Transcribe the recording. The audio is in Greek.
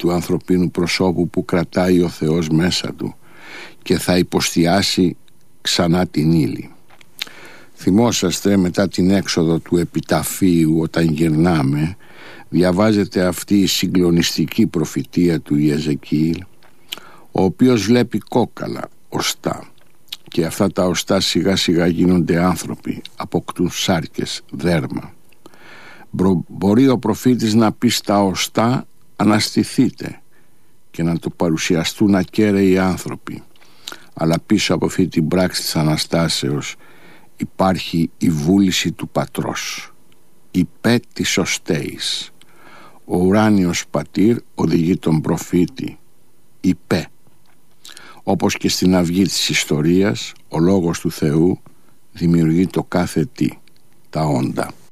του ανθρωπίνου προσώπου που κρατάει ο Θεός μέσα του και θα υποστιάσει ξανά την ύλη. Θυμόσαστε, μετά την έξοδο του επιταφείου, όταν γυρνάμε, διαβάζεται αυτή η συγκλονιστική προφητεία του Ιεζεκιήλ, ο οποίος βλέπει κόκαλα, οστά, και αυτά τα οστά σιγά σιγά γίνονται άνθρωποι, αποκτούν σάρκες, δέρμα. Μπορεί ο προφήτης να πει στα οστά αναστηθείτε και να το παρουσιαστούν ακέραιοι άνθρωποι, αλλά πίσω από αυτή την πράξη της Αναστάσεως υπάρχει η βούληση του Πατρός, η πέ της οστέης. Ο ουράνιος πατήρ οδηγεί τον προφήτη, η πέ. Όπως και στην αυγή της ιστορίας, ο λόγος του Θεού δημιουργεί το κάθε τι, τα όντα.